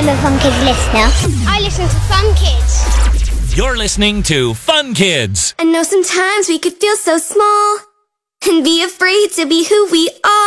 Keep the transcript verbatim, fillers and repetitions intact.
I'm a Fun Kids listener. I listen to Fun Kids. You're listening to Fun Kids. I know sometimes we could feel so small and be afraid to be who we are.